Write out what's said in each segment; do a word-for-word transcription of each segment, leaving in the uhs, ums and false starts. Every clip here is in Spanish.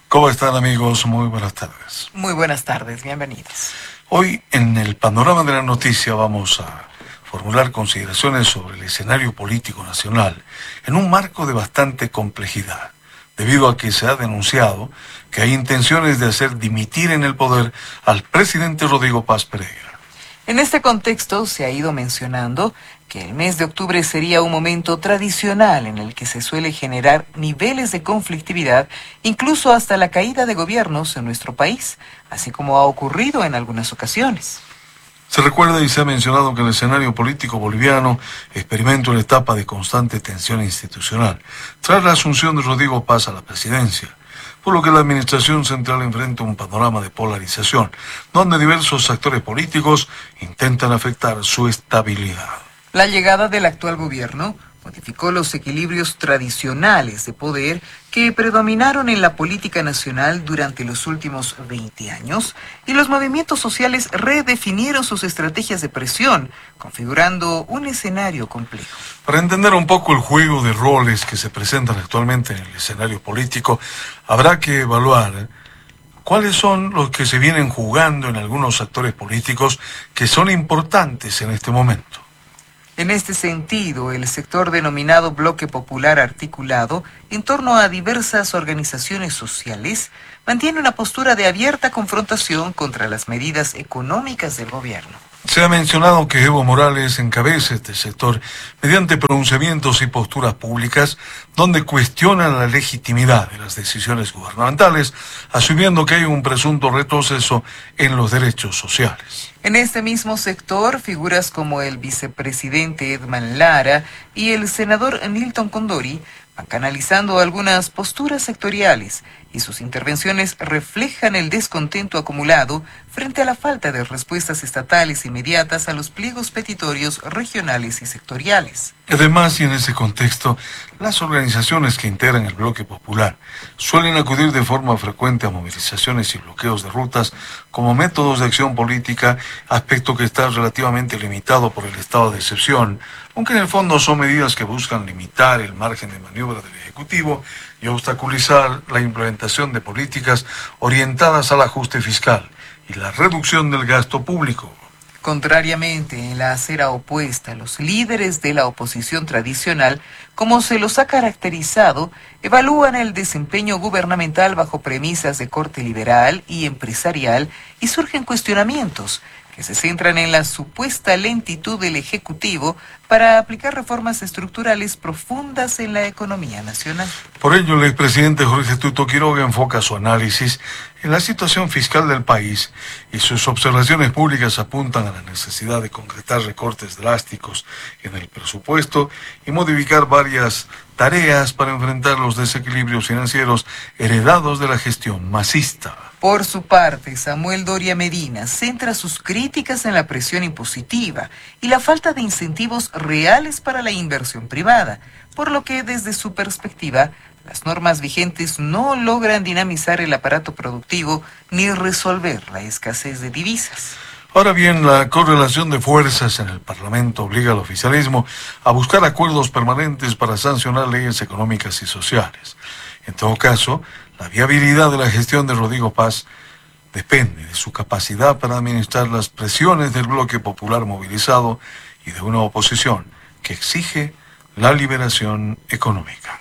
¿Cómo están, amigos? Muy buenas tardes. Muy buenas tardes, bienvenidos. Hoy, en el panorama de la noticia, vamos a formular consideraciones sobre el escenario político nacional en un marco de bastante complejidad, debido a que se ha denunciado que hay intenciones de hacer dimitir en el poder al presidente Rodrigo Paz Pereira. En este contexto se ha ido mencionando que el mes de octubre sería un momento tradicional en el que se suele generar niveles de conflictividad, incluso hasta la caída de gobiernos en nuestro país, así como ha ocurrido en algunas ocasiones. Se recuerda y se ha mencionado que el escenario político boliviano experimenta una etapa de constante tensión institucional, tras la asunción de Rodrigo Paz a la presidencia, por lo que la administración central enfrenta un panorama de polarización, donde diversos actores políticos intentan afectar su estabilidad. La llegada del actual gobierno modificó los equilibrios tradicionales de poder que predominaron en la política nacional durante los últimos veinte años, y los movimientos sociales redefinieron sus estrategias de presión, configurando un escenario complejo. Para entender un poco el juego de roles que se presentan actualmente en el escenario político, habrá que evaluar cuáles son los que se vienen jugando en algunos actores políticos que son importantes en este momento. En este sentido, el sector denominado Bloque Popular Articulado, en torno a diversas organizaciones sociales, mantiene una postura de abierta confrontación contra las medidas económicas del gobierno. Se ha mencionado que Evo Morales encabeza este sector mediante pronunciamientos y posturas públicas donde cuestiona la legitimidad de las decisiones gubernamentales, asumiendo que hay un presunto retroceso en los derechos sociales. En este mismo sector, figuras como el vicepresidente Edman Lara y el senador Nilton Condori van canalizando algunas posturas sectoriales, y sus intervenciones reflejan el descontento acumulado frente a la falta de respuestas estatales inmediatas a los pliegos petitorios regionales y sectoriales. Además, y en ese contexto, las organizaciones que integran el bloque popular suelen acudir de forma frecuente a movilizaciones y bloqueos de rutas como métodos de acción política, aspecto que está relativamente limitado por el estado de excepción, aunque en el fondo son medidas que buscan limitar el margen de maniobra del Ejecutivo y obstaculizar la implementación de políticas orientadas al ajuste fiscal y la reducción del gasto público. Contrariamente, en la acera opuesta, los líderes de la oposición tradicional, como se los ha caracterizado, evalúan el desempeño gubernamental bajo premisas de corte liberal y empresarial, y surgen cuestionamientos que se centran en la supuesta lentitud del Ejecutivo para aplicar reformas estructurales profundas en la economía nacional. Por ello, el expresidente Jorge Tuto Quiroga enfoca su análisis en la situación fiscal del país, y sus observaciones públicas apuntan a la necesidad de concretar recortes drásticos en el presupuesto y modificar varias tareas para enfrentar los desequilibrios financieros heredados de la gestión masista. Por su parte, Samuel Doria Medina centra sus críticas en la presión impositiva y la falta de incentivos reales para la inversión privada, por lo que desde su perspectiva, las normas vigentes no logran dinamizar el aparato productivo ni resolver la escasez de divisas. Ahora bien, la correlación de fuerzas en el Parlamento obliga al oficialismo a buscar acuerdos permanentes para sancionar leyes económicas y sociales. En todo caso, la viabilidad de la gestión de Rodrigo Paz depende de su capacidad para administrar las presiones del bloque popular movilizado y de una oposición que exige la liberación económica.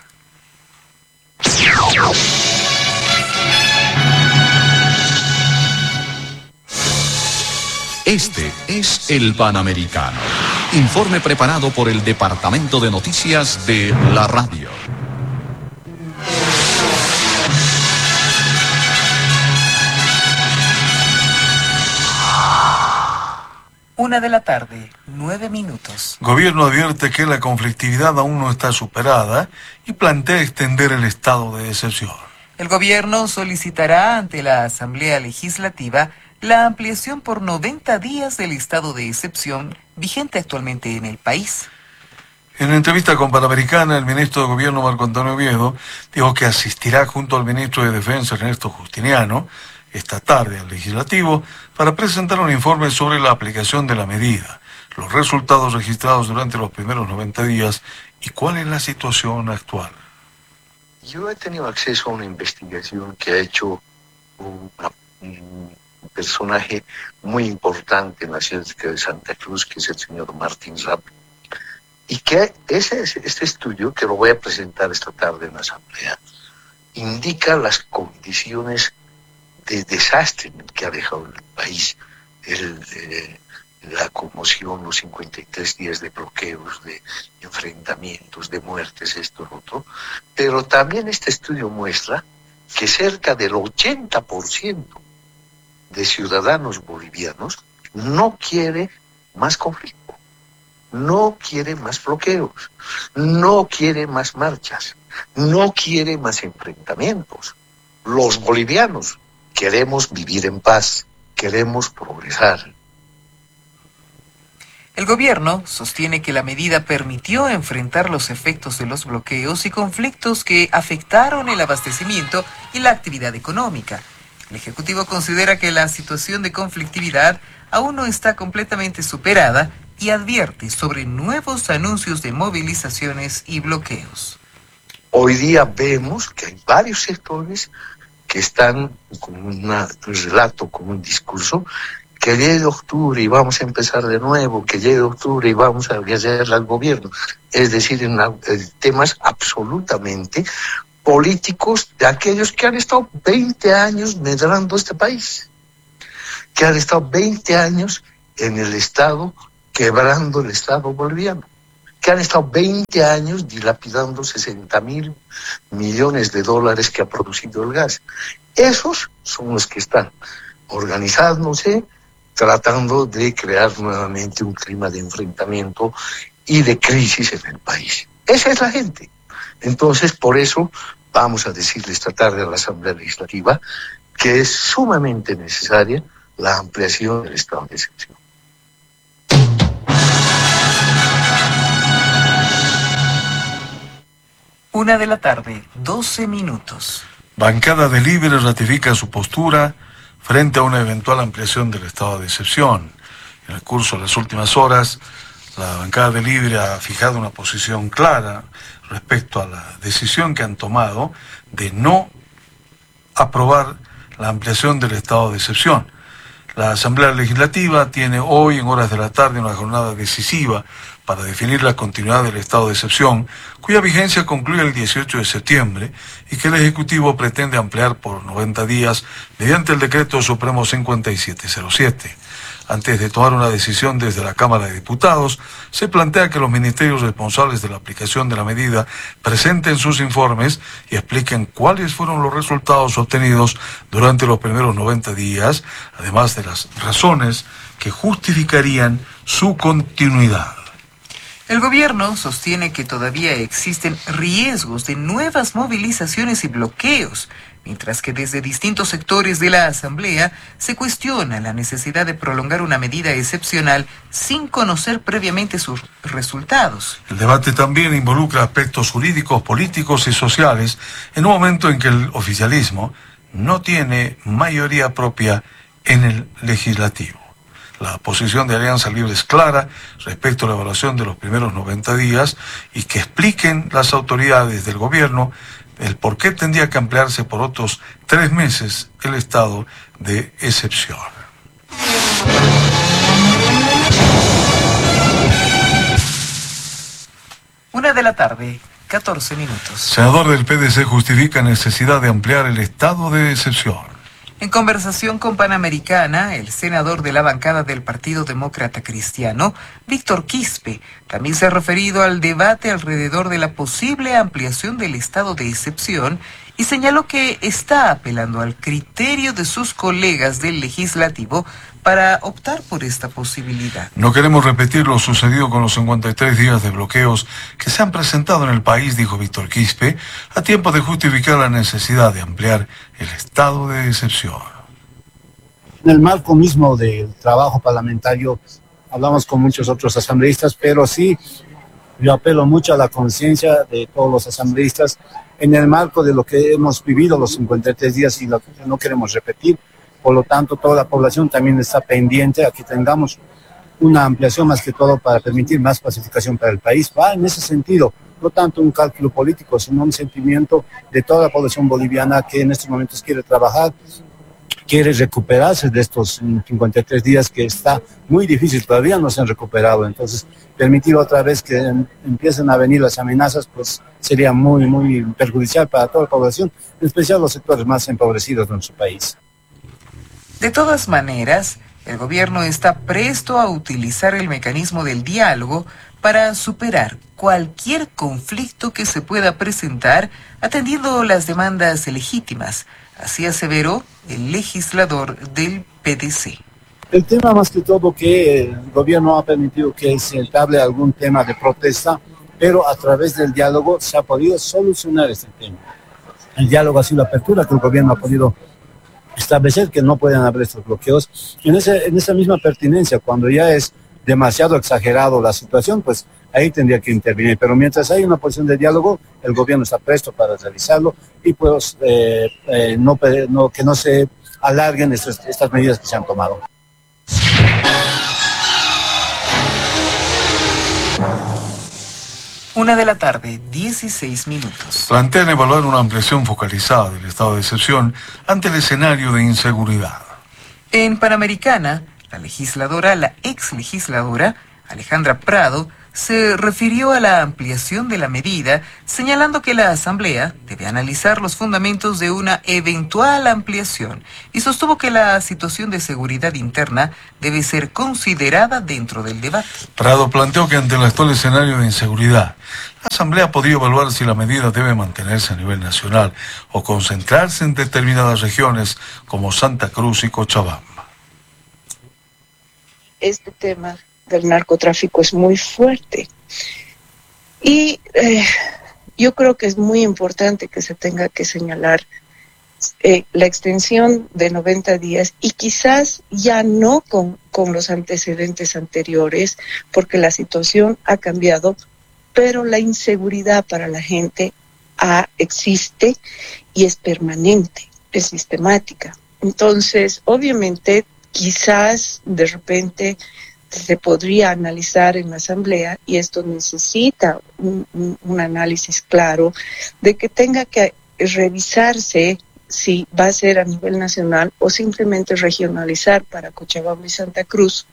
Este es el Panamericano. Informe preparado por el Departamento de Noticias de la Radio. Una de la tarde, nueve minutos. Gobierno advierte que la conflictividad aún no está superada y plantea extender el estado de excepción. El gobierno solicitará ante la Asamblea Legislativa la ampliación por noventa días del estado de excepción vigente actualmente en el país. En entrevista con Panamericana, el ministro de Gobierno Marco Antonio Oviedo dijo que asistirá junto al ministro de Defensa Ernesto Justiniano esta tarde al Legislativo para presentar un informe sobre la aplicación de la medida, los resultados registrados durante los primeros noventa días y cuál es la situación actual. Yo he tenido acceso a una investigación que ha hecho una, un personaje muy importante en la ciudad de Santa Cruz, que es el señor Martín Rapp, y que ese, este estudio, que lo voy a presentar esta tarde en la asamblea, indica las condiciones de desastre que ha dejado el país, el, eh, la conmoción, los cincuenta y tres días de bloqueos, de enfrentamientos, de muertes, esto, lo otro. Pero también este estudio muestra que cerca del ochenta por ciento de ciudadanos bolivianos no quiere más conflicto, no quiere más bloqueos, no quiere más marchas, no quiere más enfrentamientos. Los bolivianos queremos vivir en paz, queremos progresar. El gobierno sostiene que la medida permitió enfrentar los efectos de los bloqueos y conflictos que afectaron el abastecimiento y la actividad económica. El Ejecutivo considera que la situación de conflictividad aún no está completamente superada y advierte sobre nuevos anuncios de movilizaciones y bloqueos. Hoy día vemos que hay varios sectores que están con una, un relato, con un discurso, que llegue octubre y vamos a empezar de nuevo, que llegue octubre y vamos a guerrear al gobierno. Es decir, en, la, en temas absolutamente políticos de aquellos que han estado veinte años medrando este país, que han estado veinte años en el Estado, quebrando el Estado boliviano, que han estado veinte años dilapidando sesenta mil millones de dólares que ha producido el gas. Esos son los que están organizándose, tratando de crear nuevamente un clima de enfrentamiento y de crisis en el país. Esa es la gente. Entonces, por eso vamos a decirle esta tarde a la Asamblea Legislativa que es sumamente necesaria la ampliación del estado de excepción. Una de la tarde, doce minutos. Bancada de Libre ratifica su postura frente a una eventual ampliación del estado de excepción. En el curso de las últimas horas, la bancada de Libre ha fijado una posición clara respecto a la decisión que han tomado de no aprobar la ampliación del estado de excepción. La Asamblea Legislativa tiene hoy en horas de la tarde una jornada decisiva para definir la continuidad del estado de excepción, cuya vigencia concluye el dieciocho de septiembre y que el Ejecutivo pretende ampliar por noventa días mediante el Decreto Supremo cincuenta y siete cero siete. Antes de tomar una decisión desde la Cámara de Diputados, se plantea que los ministerios responsables de la aplicación de la medida presenten sus informes y expliquen cuáles fueron los resultados obtenidos durante los primeros noventa días, además de las razones que justificarían su continuidad. El gobierno sostiene que todavía existen riesgos de nuevas movilizaciones y bloqueos, mientras que desde distintos sectores de la Asamblea se cuestiona la necesidad de prolongar una medida excepcional sin conocer previamente sus resultados. El debate también involucra aspectos jurídicos, políticos y sociales en un momento en que el oficialismo no tiene mayoría propia en el legislativo. La posición de Alianza Libre es clara respecto a la evaluación de los primeros noventa días y que expliquen las autoridades del gobierno el por qué tendría que ampliarse por otros tres meses el estado de excepción. Una de la tarde, catorce minutos. Senador del P D C justifica necesidad de ampliar el estado de excepción. En conversación con Panamericana, el senador de la bancada del Partido Demócrata Cristiano, Víctor Quispe, también se ha referido al debate alrededor de la posible ampliación del estado de excepción y señaló que está apelando al criterio de sus colegas del legislativo para optar por esta posibilidad. No queremos repetir lo sucedido con los cincuenta y tres días de bloqueos que se han presentado en el país, dijo Víctor Quispe, a tiempo de justificar la necesidad de ampliar el estado de excepción. En el marco mismo del trabajo parlamentario, hablamos con muchos otros asambleístas, pero sí, yo apelo mucho a la conciencia de todos los asambleístas en el marco de lo que hemos vivido los cincuenta y tres días y lo que no queremos repetir. Por lo tanto, toda la población también está pendiente a que tengamos una ampliación más que todo para permitir más pacificación para el país. Va en ese sentido, no tanto un cálculo político, sino un sentimiento de toda la población boliviana que en estos momentos quiere trabajar, quiere recuperarse de estos cincuenta y tres días que está muy difícil, todavía no se han recuperado. Entonces, permitir otra vez que em, empiecen a venir las amenazas, pues sería muy, muy perjudicial para toda la población, en especial los sectores más empobrecidos de nuestro país. De todas maneras, el gobierno está presto a utilizar el mecanismo del diálogo para superar cualquier conflicto que se pueda presentar atendiendo las demandas legítimas. Así aseveró el legislador del P D C. El tema más que todo que el gobierno ha permitido que se entable algún tema de protesta, pero a través del diálogo se ha podido solucionar este tema. El diálogo ha sido la apertura que el gobierno ha podido establecer, que no pueden haber estos bloqueos. En, ese, en esa misma pertinencia, cuando ya es demasiado exagerado la situación, pues ahí tendría que intervenir. Pero mientras hay una posición de diálogo, el gobierno está presto para realizarlo y pues eh, eh, no, no, que no se alarguen estas, estas medidas que se han tomado. Una de la tarde, dieciséis minutos. Plantean evaluar una ampliación focalizada del estado de excepción ante el escenario de inseguridad. En Panamericana, la legisladora, la ex legisladora, Alejandra Prado, se refirió a la ampliación de la medida, señalando que la Asamblea debe analizar los fundamentos de una eventual ampliación y sostuvo que la situación de seguridad interna debe ser considerada dentro del debate. Prado planteó que ante el actual escenario de inseguridad, la Asamblea podría evaluar si la medida debe mantenerse a nivel nacional o concentrarse en determinadas regiones como Santa Cruz y Cochabamba. Este tema del narcotráfico es muy fuerte y eh, yo creo que es muy importante que se tenga que señalar eh, la extensión de noventa días y quizás ya no con, con los antecedentes anteriores porque la situación ha cambiado, pero la inseguridad para la gente ah, existe y es permanente, es sistemática. Entonces, obviamente, quizás de repente se podría analizar en la Asamblea, y esto necesita un, un, un análisis claro, de que tenga que revisarse si va a ser a nivel nacional o simplemente regionalizar para Cochabamba y Santa Cruz.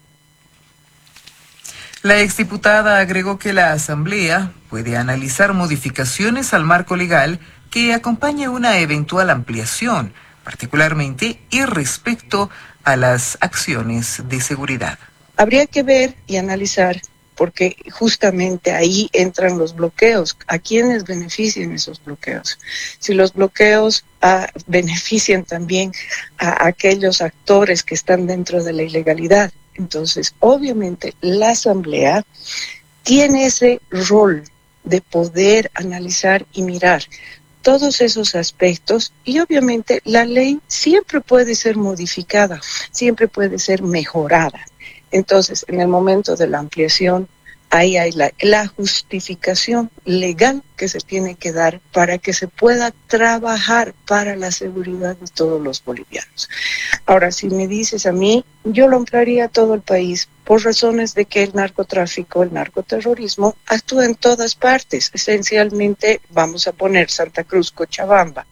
La exdiputada agregó que la Asamblea puede analizar modificaciones al marco legal que acompañe una eventual ampliación, particularmente y respecto a las acciones de seguridad. Habría que ver y analizar, porque justamente ahí entran los bloqueos. ¿A quiénes benefician esos bloqueos? Si los bloqueos ah, benefician también a aquellos actores que están dentro de la ilegalidad. Entonces, obviamente, la Asamblea tiene ese rol de poder analizar y mirar todos esos aspectos, y obviamente la ley siempre puede ser modificada, siempre puede ser mejorada. Entonces, en el momento de la ampliación, ahí hay la, la justificación legal que se tiene que dar para que se pueda trabajar para la seguridad de todos los bolivianos. Ahora, si me dices a mí, yo lo ampliaría a todo el país por razones de que el narcotráfico, el narcoterrorismo, actúa en todas partes. Esencialmente, vamos a poner Santa Cruz, Cochabamba.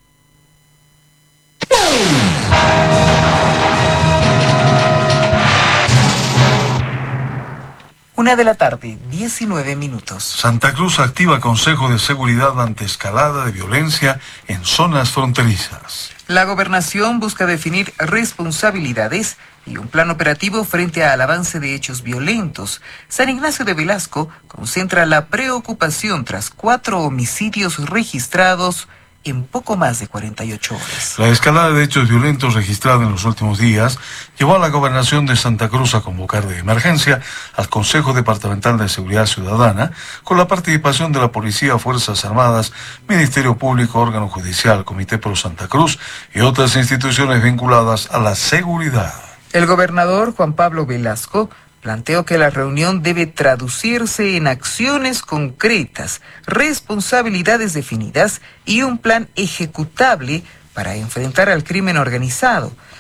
Una de la tarde, diecinueve minutos. Santa Cruz activa Consejo de Seguridad ante escalada de violencia en zonas fronterizas. La gobernación busca definir responsabilidades y un plan operativo frente al avance de hechos violentos. San Ignacio de Velasco concentra la preocupación tras cuatro homicidios registrados en poco más de cuarenta y ocho horas. La escalada de hechos violentos registrada en los últimos días llevó a la gobernación de Santa Cruz a convocar de emergencia al Consejo Departamental de Seguridad Ciudadana con la participación de la Policía, Fuerzas Armadas, Ministerio Público, órgano judicial, Comité Pro Santa Cruz y otras instituciones vinculadas a la seguridad. El gobernador Juan Pablo Velasco planteó que la reunión debe traducirse en acciones concretas, responsabilidades definidas y un plan ejecutable para enfrentar al crimen organizado.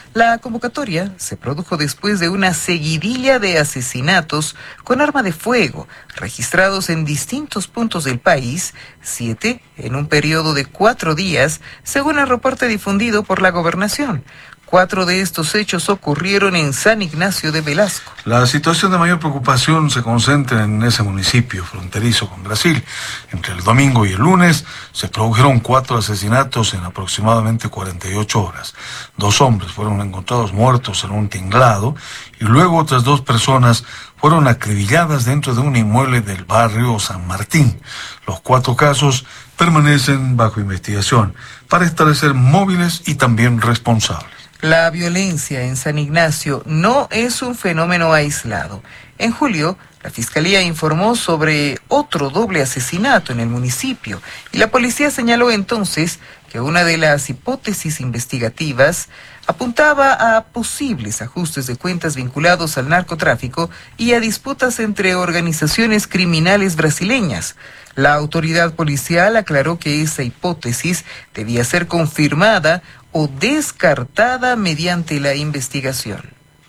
La convocatoria se produjo después de una seguidilla de asesinatos con arma de fuego, registrados en distintos puntos del país, siete en un periodo de cuatro días, según el reporte difundido por la gobernación. Cuatro de estos hechos ocurrieron en San Ignacio de Velasco. La situación de mayor preocupación se concentra en ese municipio fronterizo con Brasil. Entre el domingo y el lunes se produjeron cuatro asesinatos en aproximadamente cuarenta y ocho horas. Dos hombres fueron encontrados muertos en un tinglado y luego otras dos personas fueron acribilladas dentro de un inmueble del barrio San Martín. Los cuatro casos permanecen bajo investigación para establecer móviles y también responsables. La violencia en San Ignacio no es un fenómeno aislado. En julio, la Fiscalía informó sobre otro doble asesinato en el municipio y la policía señaló entonces que una de las hipótesis investigativas apuntaba a posibles ajustes de cuentas vinculados al narcotráfico y a disputas entre organizaciones criminales brasileñas. La autoridad policial aclaró que esa hipótesis debía ser confirmada o descartada mediante la investigación.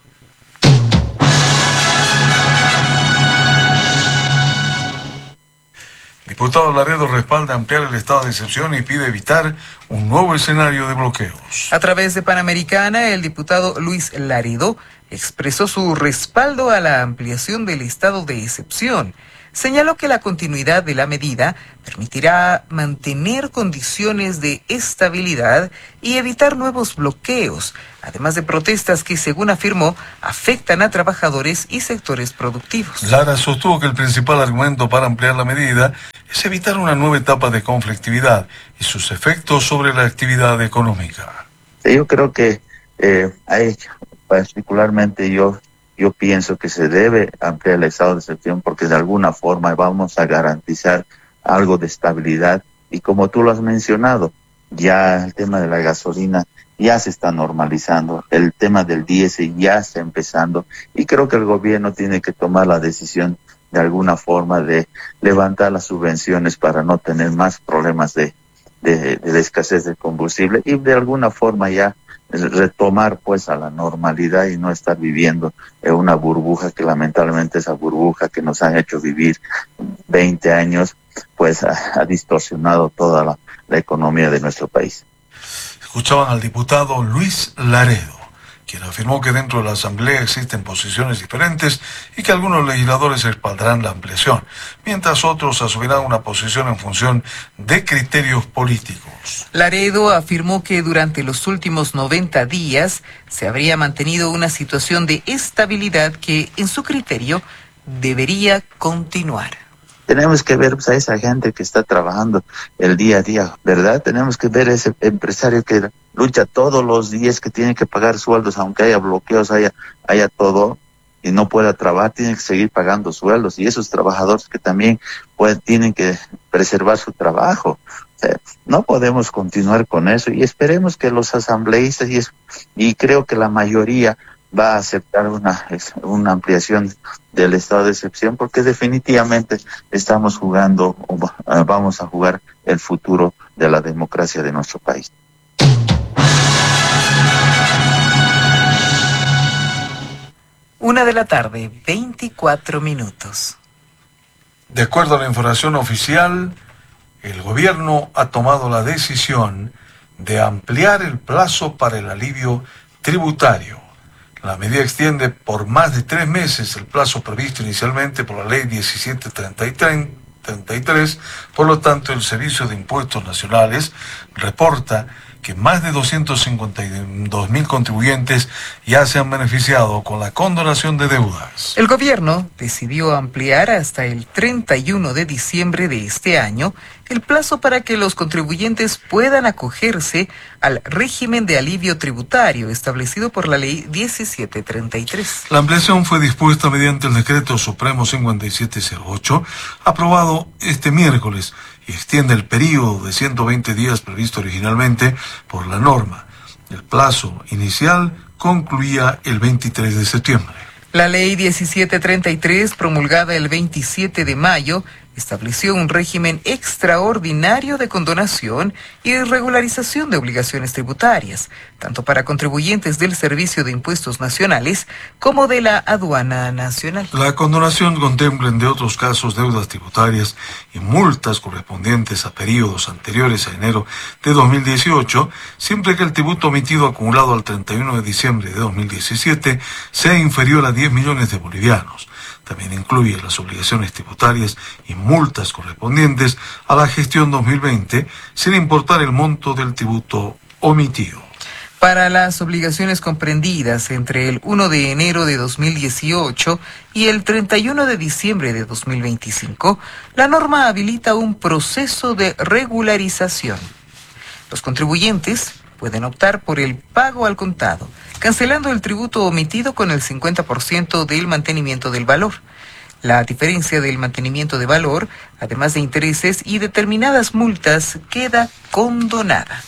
Diputado Laredo respalda ampliar el estado de excepción y pide evitar un nuevo escenario de bloqueos. A través de Panamericana, el diputado Luis Laredo expresó su respaldo a la ampliación del estado de excepción. Señaló que la continuidad de la medida permitirá mantener condiciones de estabilidad y evitar nuevos bloqueos, además de protestas que, según afirmó, afectan a trabajadores y sectores productivos. Lara sostuvo que el principal argumento para ampliar la medida es evitar una nueva etapa de conflictividad y sus efectos sobre la actividad económica. Yo creo que eh, hay, particularmente yo, yo pienso que se debe ampliar el estado de excepción porque de alguna forma vamos a garantizar algo de estabilidad y como tú lo has mencionado, ya el tema de la gasolina ya se está normalizando, el tema del diésel ya está empezando y creo que el gobierno tiene que tomar la decisión de alguna forma de levantar las subvenciones para no tener más problemas de, de, de la escasez de combustible y de alguna forma ya retomar pues a la normalidad y no estar viviendo en una burbuja que lamentablemente esa burbuja que nos han hecho vivir veinte años pues ha, ha distorsionado toda la, la economía de nuestro país. Escuchaban al diputado Luis Laredo, quien afirmó que dentro de la Asamblea existen posiciones diferentes y que algunos legisladores respaldarán la ampliación, mientras otros asumirán una posición en función de criterios políticos. Laredo afirmó que durante los últimos noventa días se habría mantenido una situación de estabilidad que, en su criterio, debería continuar. Tenemos que ver pues, a esa gente que está trabajando el día a día, ¿verdad? Tenemos que ver a ese empresario que lucha todos los días, que tiene que pagar sueldos, aunque haya bloqueos, haya, haya todo, y no pueda trabajar, tiene que seguir pagando sueldos. Y esos trabajadores que también pues, tienen que preservar su trabajo. O sea, no podemos continuar con eso y esperemos que los asambleístas, y, es, y creo que la mayoría va a aceptar una, una ampliación del estado de excepción porque definitivamente estamos jugando, vamos a jugar el futuro de la democracia de nuestro país. Una de la tarde, veinticuatro minutos. De acuerdo a la información oficial, el gobierno ha tomado la decisión de ampliar el plazo para el alivio tributario. La medida extiende por más de tres meses el plazo previsto inicialmente por la ley diecisiete treinta y tres. Por lo tanto, el Servicio de Impuestos Nacionales reporta que más de doscientos cincuenta y dos mil contribuyentes ya se han beneficiado con la condonación de deudas. El gobierno decidió ampliar hasta el treinta y uno de diciembre de este año el plazo para que los contribuyentes puedan acogerse al régimen de alivio tributario establecido por la ley diecisiete treinta y tres. La ampliación fue dispuesta mediante el decreto supremo cincuenta y siete cero ocho, aprobado este miércoles, y extiende el periodo de ciento veinte días previsto originalmente por la norma. El plazo inicial concluía el veintitrés de septiembre. La ley diecisiete treinta y tres, promulgada el veintisiete de mayo, estableció un régimen extraordinario de condonación y regularización de obligaciones tributarias, tanto para contribuyentes del Servicio de Impuestos Nacionales como de la Aduana Nacional. La condonación contempla, entre otros casos, deudas tributarias y multas correspondientes a periodos anteriores a enero de dos mil dieciocho, siempre que el tributo emitido acumulado al treinta y uno de diciembre de dos mil diecisiete sea inferior a diez millones de bolivianos. También incluye las obligaciones tributarias y multas correspondientes a la gestión dos mil veinte, sin importar el monto del tributo omitido. Para las obligaciones comprendidas entre el primero de enero de dos mil dieciocho y el treinta y uno de diciembre de dos mil veinticinco, la norma habilita un proceso de regularización. Los contribuyentes pueden optar por el pago al contado, cancelando el tributo omitido con el cincuenta por ciento del mantenimiento del valor. La diferencia del mantenimiento de valor, además de intereses y determinadas multas, queda condonada.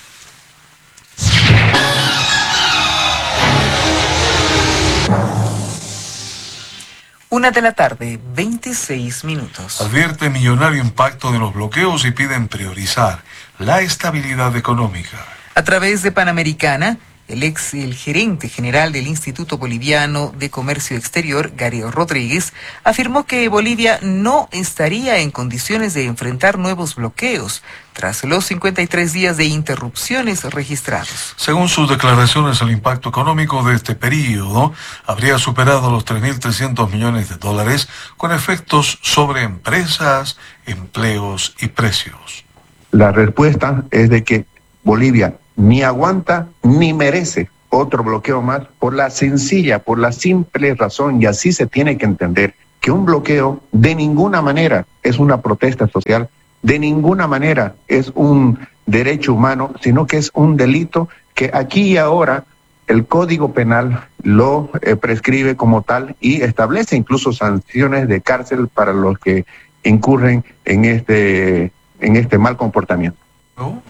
Una de la tarde, veintiséis minutos. Advierte millonario impacto de los bloqueos y piden priorizar la estabilidad económica. A través de Panamericana, el ex el gerente general del Instituto Boliviano de Comercio Exterior, Gary Rodríguez, afirmó que Bolivia no estaría en condiciones de enfrentar nuevos bloqueos tras los cincuenta y tres días de interrupciones registrados. Según sus declaraciones, el impacto económico de este periodo habría superado los tres mil trescientos millones de dólares, con efectos sobre empresas, empleos y precios. La respuesta es de que Bolivia ni aguanta ni merece otro bloqueo más por la sencilla, por la simple razón, y así se tiene que entender, que un bloqueo de ninguna manera es una protesta social, de ninguna manera es un derecho humano, sino que es un delito que aquí y ahora el Código Penal lo eh, prescribe como tal y establece incluso sanciones de cárcel para los que incurren en este, en este mal comportamiento. ¿No?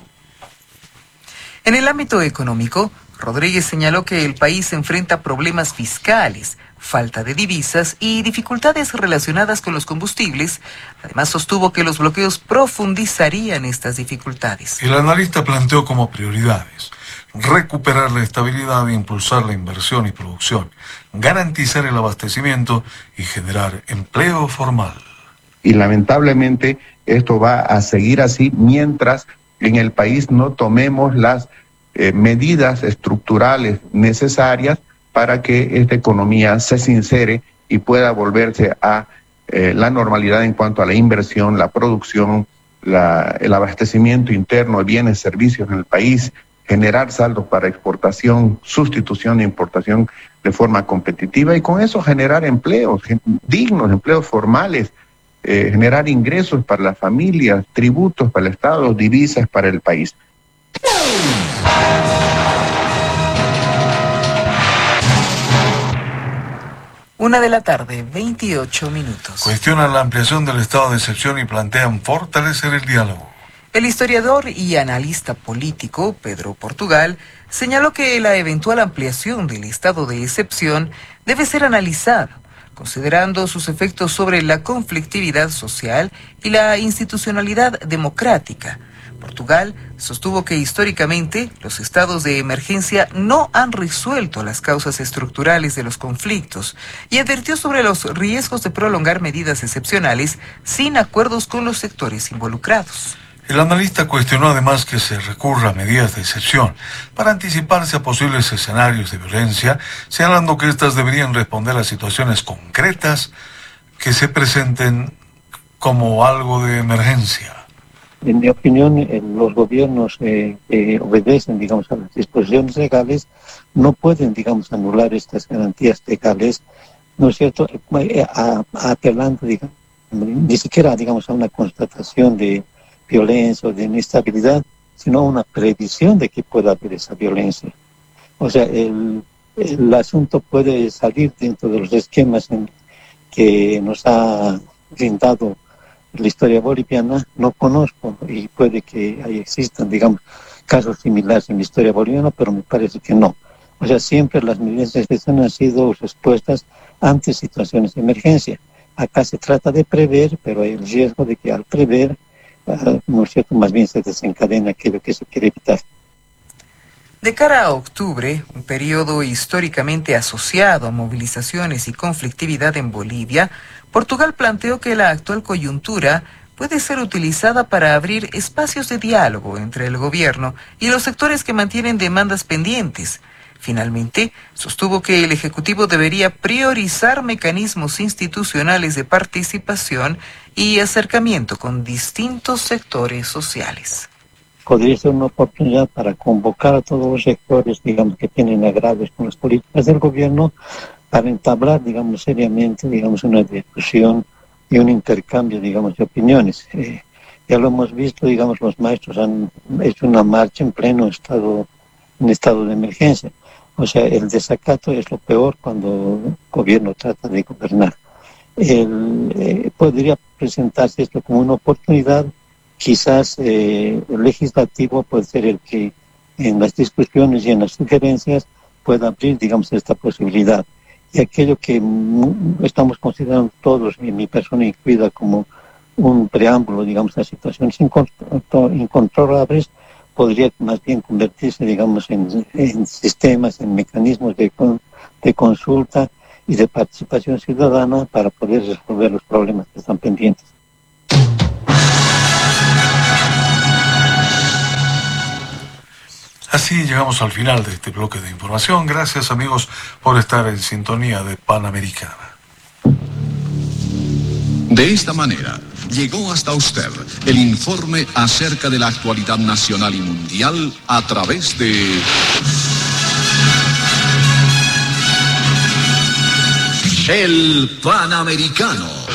En el ámbito económico, Rodríguez señaló que el país enfrenta problemas fiscales, falta de divisas y dificultades relacionadas con los combustibles. Además, sostuvo que los bloqueos profundizarían estas dificultades. El analista planteó como prioridades recuperar la estabilidad e impulsar la inversión y producción, garantizar el abastecimiento y generar empleo formal. Y lamentablemente esto va a seguir así mientras en el país no tomemos las eh, medidas estructurales necesarias para que esta economía se sincere y pueda volverse a eh, la normalidad en cuanto a la inversión, la producción, la, el abastecimiento interno de bienes y servicios en el país, generar saldos para exportación, sustitución de importación de forma competitiva y con eso generar empleos dignos, empleos formales, Eh, generar ingresos para las familias, tributos para el Estado, divisas para el país. Una de la tarde, veintiocho minutos. Cuestionan la ampliación del estado de excepción y plantean fortalecer el diálogo. El historiador y analista político Pedro Portugal señaló que la eventual ampliación del estado de excepción debe ser analizada, considerando sus efectos sobre la conflictividad social y la institucionalidad democrática. Portugal sostuvo que históricamente los estados de emergencia no han resuelto las causas estructurales de los conflictos y advirtió sobre los riesgos de prolongar medidas excepcionales sin acuerdos con los sectores involucrados. El analista cuestionó además que se recurra a medidas de excepción para anticiparse a posibles escenarios de violencia, señalando que éstas deberían responder a situaciones concretas que se presenten como algo de emergencia. En mi opinión, los gobiernos eh, que obedecen, digamos, a las disposiciones legales no pueden, digamos, anular estas garantías legales, ¿no es cierto?, a, a, apelando, digamos, ni siquiera, digamos, a una constatación de violencia o de inestabilidad, sino una previsión de que pueda haber esa violencia. O sea, el, el asunto puede salir dentro de los esquemas en que nos ha brindado la historia boliviana. No conozco y puede que ahí existan, digamos, casos similares en la historia boliviana, pero me parece que no. O sea, siempre las medidas de excepción han sido respuestas ante situaciones de emergencia. Acá se trata de prever, pero hay el riesgo de que al prever, uh, ¿no es cierto?, más bien se desencadena aquello que se quiere evitar. De cara a octubre, un periodo históricamente asociado a movilizaciones y conflictividad en Bolivia, Portugal planteó que la actual coyuntura puede ser utilizada para abrir espacios de diálogo entre el gobierno y los sectores que mantienen demandas pendientes. Finalmente, sostuvo que el Ejecutivo debería priorizar mecanismos institucionales de participación y acercamiento con distintos sectores sociales. Podría ser una oportunidad para convocar a todos los sectores, digamos, que tienen agravios con las políticas del gobierno, para entablar, digamos, seriamente, digamos, una discusión y un intercambio, digamos, de opiniones. Eh, ya lo hemos visto, digamos, los maestros han hecho una marcha en pleno estado, en estado de emergencia. O sea, el desacato es lo peor cuando el gobierno trata de gobernar. El, eh, podría presentarse esto como una oportunidad. Quizás eh, el legislativo puede ser el que en las discusiones y en las sugerencias pueda abrir, digamos, esta posibilidad. Y aquello que estamos considerando todos, y mi persona incluida, como un preámbulo, digamos, a situaciones incontrolables, podría más bien convertirse, digamos, en, en sistemas, en mecanismos de, de consulta y de participación ciudadana para poder resolver los problemas que están pendientes. Así llegamos al final de este bloque de información. Gracias, amigos, por estar en sintonía de Panamericana. De esta manera, llegó hasta usted el informe acerca de la actualidad nacional y mundial a través de El Panamericano.